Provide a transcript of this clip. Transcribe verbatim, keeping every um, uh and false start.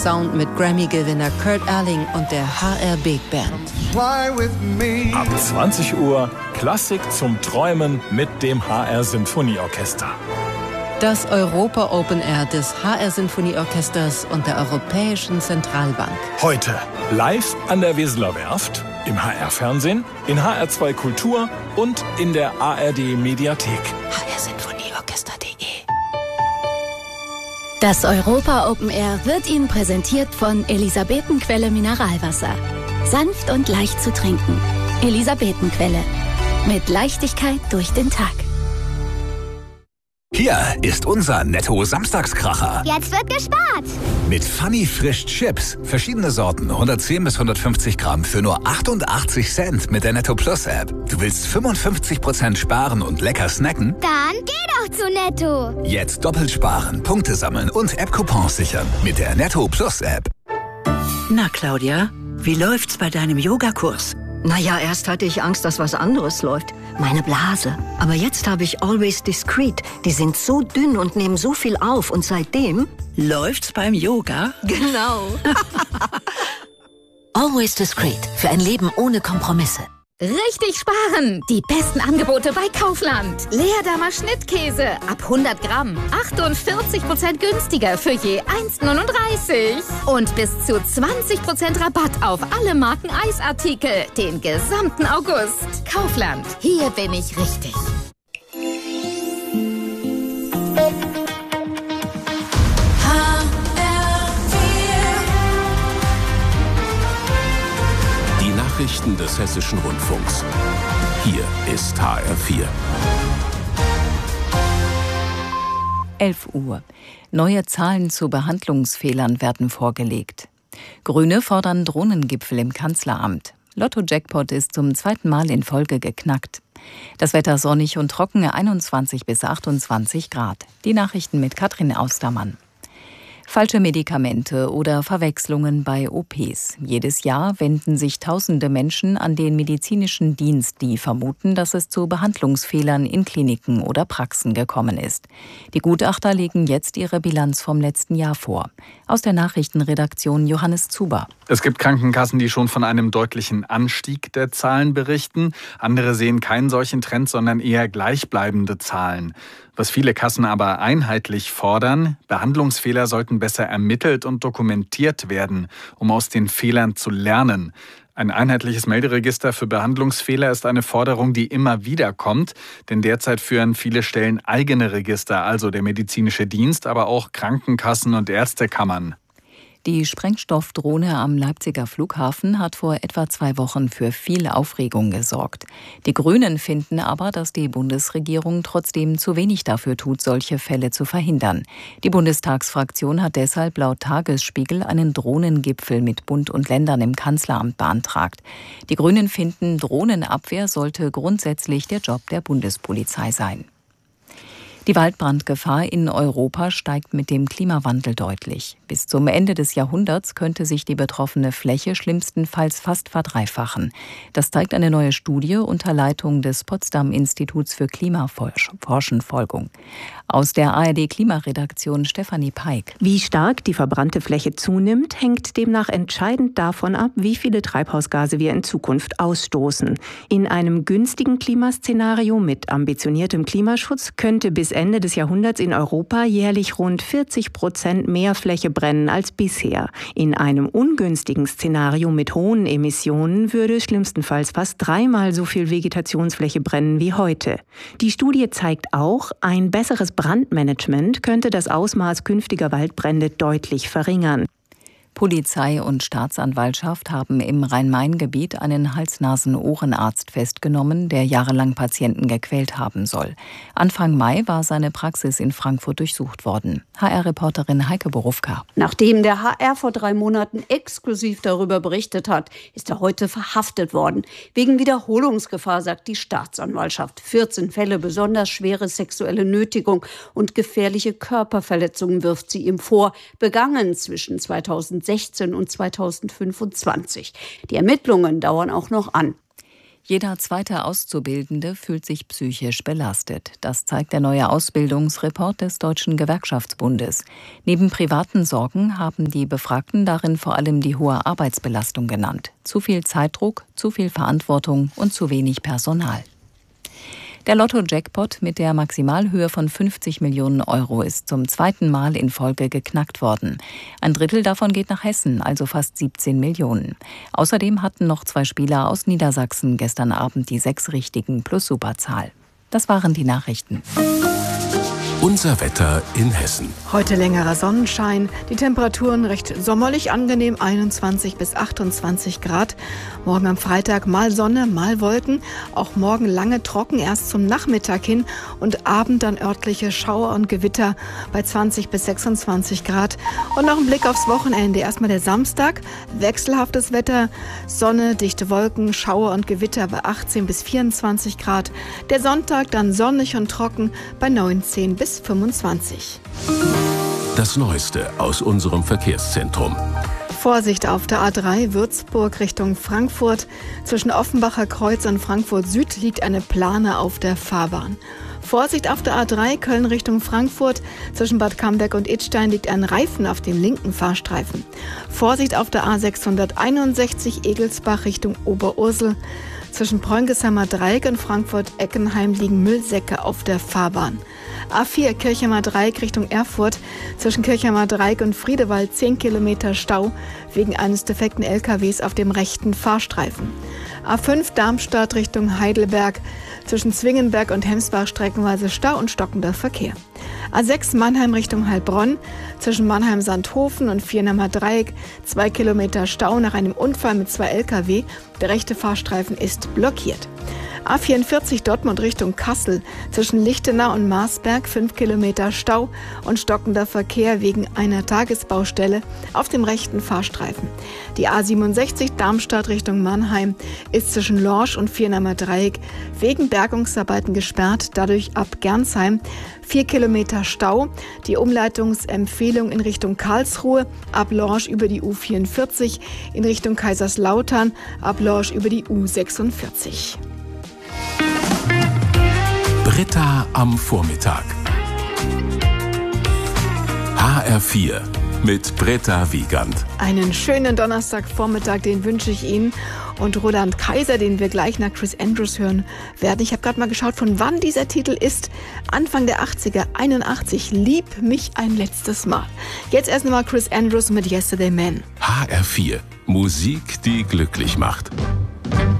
Sound mit Grammy-Gewinner Kurt Elling und der H R Big Band. Ab zwanzig Uhr Klassik zum Träumen mit dem H R Sinfonieorchester. Das Europa Open Air des H R Sinfonieorchesters und der Europäischen Zentralbank. Heute live an der Weseler Werft, im H R-Fernsehen, in H R zwei Kultur und in der A R D-Mediathek. h r sinfonieorchester punkt de Das Europa Open Air wird Ihnen präsentiert von Elisabetenquelle Mineralwasser. Sanft und leicht zu trinken. Elisabetenquelle. Mit Leichtigkeit durch den Tag. Hier ist unser Netto-Samstagskracher. Jetzt wird gespart. Mit Funny Frisch Chips. Verschiedene Sorten, hundertzehn bis hundertfünfzig Gramm für nur achtundachtzig Cent mit der Netto Plus App. Du willst fünfundfünfzig Prozent sparen und lecker snacken? Dann geh doch zu Netto. Jetzt doppelt sparen, Punkte sammeln und App-Coupons sichern mit der Netto Plus App. Na Claudia, wie läuft's bei deinem Yogakurs? Naja, erst hatte ich Angst, dass was anderes läuft. Meine Blase. Aber jetzt habe ich Always Discreet. Die sind so dünn und nehmen so viel auf. Und seitdem... Läuft's beim Yoga? Genau. Always Discreet. Für ein Leben ohne Kompromisse. Richtig sparen! Die besten Angebote bei Kaufland. Leerdammer Schnittkäse ab hundert Gramm. achtundvierzig Prozent günstiger für je eins Komma neununddreißig. Und bis zu zwanzig Prozent Rabatt auf alle Marken Eisartikel. Den gesamten August. Kaufland. Hier bin ich richtig. Nachrichten des Hessischen Rundfunks. Hier ist H R vier. elf Uhr. Neue Zahlen zu Behandlungsfehlern werden vorgelegt. Grüne fordern Drohnengipfel im Kanzleramt. Lotto-Jackpot ist zum zweiten Mal in Folge geknackt. Das Wetter sonnig und trocken, einundzwanzig bis achtundzwanzig Grad. Die Nachrichten mit Katrin Austermann. Falsche Medikamente oder Verwechslungen bei O Ps. Jedes Jahr wenden sich tausende Menschen an den medizinischen Dienst, die vermuten, dass es zu Behandlungsfehlern in Kliniken oder Praxen gekommen ist. Die Gutachter legen jetzt ihre Bilanz vom letzten Jahr vor. Aus der Nachrichtenredaktion Johannes Zuber. Es gibt Krankenkassen, die schon von einem deutlichen Anstieg der Zahlen berichten. Andere sehen keinen solchen Trend, sondern eher gleichbleibende Zahlen. Was viele Kassen aber einheitlich fordern: Behandlungsfehler sollten besser ermittelt und dokumentiert werden, um aus den Fehlern zu lernen. Ein einheitliches Melderegister für Behandlungsfehler ist eine Forderung, die immer wieder kommt, denn derzeit führen viele Stellen eigene Register, also der medizinische Dienst, aber auch Krankenkassen und Ärztekammern. Die Sprengstoffdrohne am Leipziger Flughafen hat vor etwa zwei Wochen für viel Aufregung gesorgt. Die Grünen finden aber, dass die Bundesregierung trotzdem zu wenig dafür tut, solche Fälle zu verhindern. Die Bundestagsfraktion hat deshalb laut Tagesspiegel einen Drohnengipfel mit Bund und Ländern im Kanzleramt beantragt. Die Grünen finden, Drohnenabwehr sollte grundsätzlich der Job der Bundespolizei sein. Die Waldbrandgefahr in Europa steigt mit dem Klimawandel deutlich. Bis zum Ende des Jahrhunderts könnte sich die betroffene Fläche schlimmstenfalls fast verdreifachen. Das zeigt eine neue Studie unter Leitung des Potsdam-Instituts für Klimaforschenfolgung. Aus der A R D-Klimaredaktion Stefanie Peik. Wie stark die verbrannte Fläche zunimmt, hängt demnach entscheidend davon ab, wie viele Treibhausgase wir in Zukunft ausstoßen. In einem günstigen Klimaszenario mit ambitioniertem Klimaschutz könnte bis Ende des Jahrhunderts in Europa jährlich rund vierzig Prozent mehr Fläche brennen als bisher. In einem ungünstigen Szenario mit hohen Emissionen würde schlimmstenfalls fast dreimal so viel Vegetationsfläche brennen wie heute. Die Studie zeigt auch, ein besseres Brandmanagement könnte das Ausmaß künftiger Waldbrände deutlich verringern. Polizei und Staatsanwaltschaft haben im Rhein-Main-Gebiet einen Hals-Nasen-Ohrenarzt festgenommen, der jahrelang Patienten gequält haben soll. Anfang Mai war seine Praxis in Frankfurt durchsucht worden. H R-Reporterin Heike Borufka. Nachdem der H R vor drei Monaten exklusiv darüber berichtet hat, ist er heute verhaftet worden. Wegen Wiederholungsgefahr, sagt die Staatsanwaltschaft. vierzehn Fälle besonders schwere sexuelle Nötigung und gefährliche Körperverletzungen wirft sie ihm vor, begangen zwischen zweitausendsechzehn und zweitausendfünfundzwanzig. Die Ermittlungen dauern auch noch an. Jeder zweite Auszubildende fühlt sich psychisch belastet. Das zeigt der neue Ausbildungsreport des Deutschen Gewerkschaftsbundes. Neben privaten Sorgen haben die Befragten darin vor allem die hohe Arbeitsbelastung genannt. Zu viel Zeitdruck, zu viel Verantwortung und zu wenig Personal. Der Lotto-Jackpot mit der Maximalhöhe von fünfzig Millionen Euro ist zum zweiten Mal in Folge geknackt worden. Ein Drittel davon geht nach Hessen, also fast siebzehn Millionen. Außerdem hatten noch zwei Spieler aus Niedersachsen gestern Abend die sechs richtigen plus Superzahl. Das waren die Nachrichten. Unser Wetter in Hessen. Heute längerer Sonnenschein, die Temperaturen recht sommerlich angenehm, einundzwanzig bis achtundzwanzig Grad. Morgen am Freitag mal Sonne, mal Wolken. Auch morgen lange trocken, erst zum Nachmittag hin und Abend dann örtliche Schauer und Gewitter bei zwanzig bis sechsundzwanzig Grad. Und noch ein Blick aufs Wochenende. Erstmal der Samstag, wechselhaftes Wetter, Sonne, dichte Wolken, Schauer und Gewitter bei achtzehn bis vierundzwanzig Grad. Der Sonntag dann sonnig und trocken bei neunzehn bis fünfundzwanzig. Das Neueste aus unserem Verkehrszentrum. Vorsicht auf der A drei Würzburg Richtung Frankfurt. Zwischen Offenbacher Kreuz und Frankfurt Süd liegt eine Plane auf der Fahrbahn. Vorsicht auf der A drei Köln Richtung Frankfurt. Zwischen Bad Camberg und Idstein liegt ein Reifen auf dem linken Fahrstreifen. Vorsicht auf der A sechshunderteinundsechzig Egelsbach Richtung Oberursel. Zwischen Preungesheimer Dreieck und Frankfurt-Eckenheim liegen Müllsäcke auf der Fahrbahn. A vier Kirchheimer Dreieck Richtung Erfurt. Zwischen Kirchheimer Dreieck und Friedewald zehn Kilometer Stau wegen eines defekten L K Ws auf dem rechten Fahrstreifen. A fünf Darmstadt Richtung Heidelberg. Zwischen Zwingenberg und Hemsbach streckenweise Stau und stockender Verkehr. A sechs Mannheim Richtung Heilbronn. Zwischen Mannheim-Sandhofen und Viernheimer Dreieck zwei Kilometer Stau nach einem Unfall mit zwei L K W. Der rechte Fahrstreifen ist blockiert. A vierundvierzig Dortmund Richtung Kassel. Zwischen Lichtenau und Marsberg fünf Kilometer Stau und stockender Verkehr wegen einer Tagesbaustelle auf dem rechten Fahrstreifen. Die A siebenundsechzig Darmstadt Richtung Mannheim ist zwischen Lorsch und Viernheimer Dreieck wegen Bergungsarbeiten gesperrt, dadurch ab Gernsheim vier Kilometer Stau. Die Umleitungsempfehlung in Richtung Karlsruhe ab Lorsch über die U vierundvierzig, in Richtung Kaiserslautern ab Lorsch über die U sechsundvierzig. Britta am Vormittag. H R vier mit Britta Wiegand. Einen schönen Donnerstagvormittag, den wünsche ich Ihnen. Und Roland Kaiser, den wir gleich nach Chris Andrews hören werden. Ich habe gerade mal geschaut, von wann dieser Titel ist. Anfang der achtziger, einundachtzig. Lieb mich ein letztes Mal. Jetzt erst nochmal Chris Andrews mit Yesterday Man. H R vier. Musik, die glücklich macht.